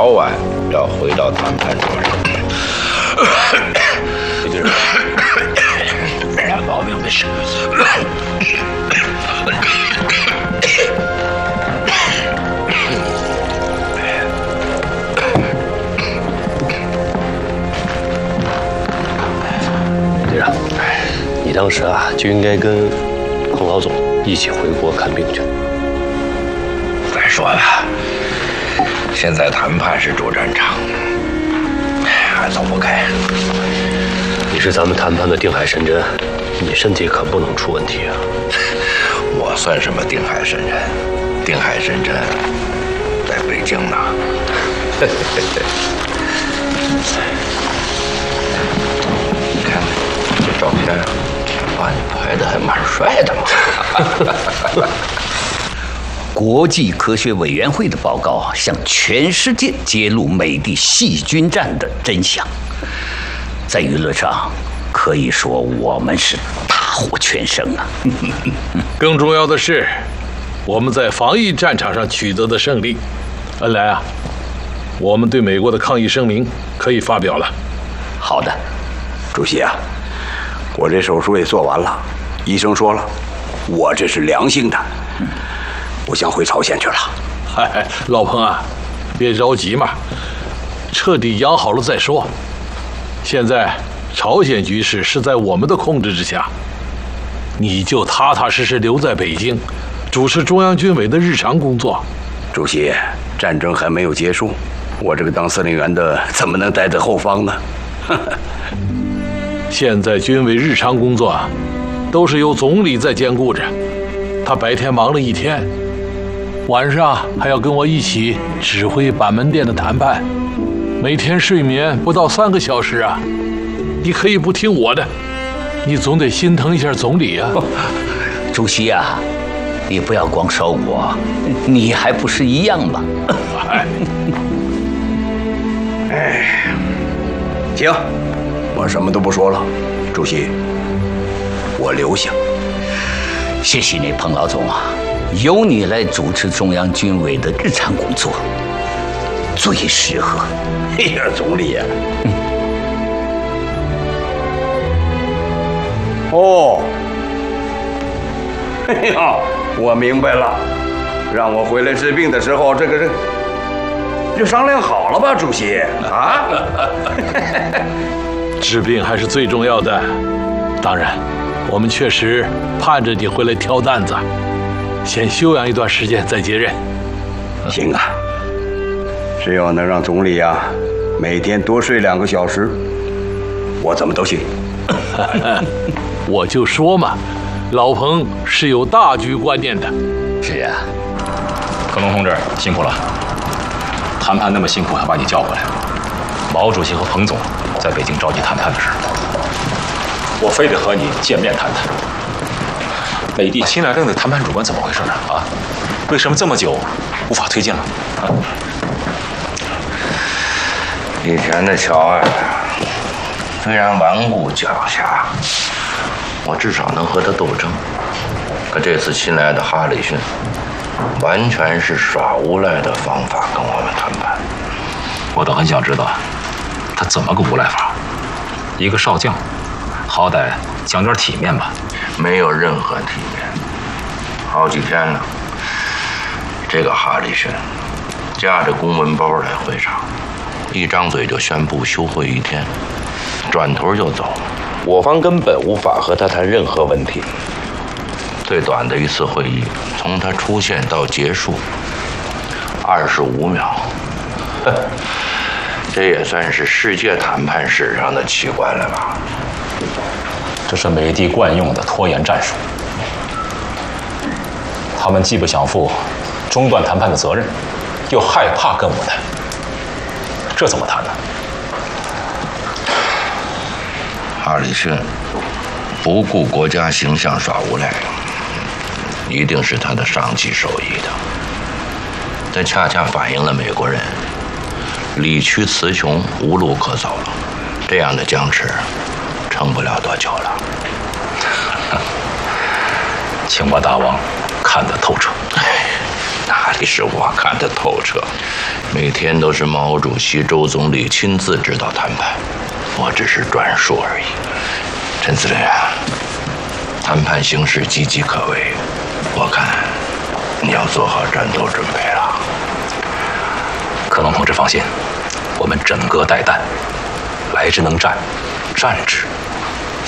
早晚要回到谈判桌上。李局长，啥毛病没事。 队长，你当时就应该跟彭老总一起回国看病去。 再说吧，现在谈判是主战场，还走不开。 你是咱们谈判的定海神针，你身体可不能出问题啊！ 我算什么定海神针？定海神针在北京呢。你看这照片，哇，你拍的还蛮帅的嘛。 国际科学委员会的报告向全世界揭露美帝细菌战的真相，在舆论上可以说我们是大获全胜啊！ 更重要的是，我们在防疫战场上取得的胜利。恩来我们对美国的抗议声明可以发表了。 好的， 主席我这手术也做完了，医生说了，我这是良性的，我想回朝鲜去了。 嗨，老彭别着急嘛，彻底养好了再说。现在朝鲜局势是在我们的控制之下，你就踏踏实实留在北京，主持中央军委的日常工作。 主席，战争还没有结束，我这个当司令员的怎么能待在后方呢？ 现在军委日常工作都是由总理在兼顾着，他白天忙了一天，晚上还要跟我一起指挥板门店的谈判，每天睡眠不到3个小时你可以不听我的，你总得心疼一下总理主席你不要光说我，你还不是一样吗？ 行，我什么都不说了。主席，我留下。 谢谢你，彭老总由你来主持中央军委的日常工作，最适合。 哎呀，总理哎呀，我明白了，让我回来治病的时候，这商量好了吧，主席治病还是最重要的。当然，我们确实盼着你回来挑担子，先休养一段时间再接任。 行只要能让总理每天多睡2个小时，我怎么都行。 我就说嘛，老彭是有大局观念的。 是克隆同志辛苦了，谈判那么辛苦，还把你叫回来。毛主席和彭总在北京召集谈判的事，我非得和你见面谈谈。美帝新来任的谈判主管怎么回事呢？为什么这么久无法推进了？ 以前的乔安虽然顽固狡黠，我至少能和他斗争。可这次新来的哈里逊，完全是耍无赖的方法跟我们谈判。 我倒很想知道，他怎么个无赖法？一个少将，好歹讲点体面吧。 没有任何体面。好几天了，这个哈里逊夹着公文包来会场，一张嘴就宣布休会1天，转头就走。我方根本无法和他谈任何问题。最短的一次会议，从他出现到结束25秒，这也算是世界谈判史上的奇观了吧？ 这是美帝惯用的拖延战术。他们既不想负中断谈判的责任，又害怕跟我谈，这怎么谈呢？ 哈里逊不顾国家形象耍无赖，一定是他的上级授意的。这恰恰反映了美国人理屈词穷，无路可走了。这样的僵持撑不了多久了。 请把大王看得透彻。 哪里是我看得透彻？美每天都是毛主席、周总理亲自指导谈判，我只是转述而已。陈司令啊，谈判形势岌岌可危，我看你要做好战斗准备了。 克隆同志放心，我们枕戈待旦，来之能战，战之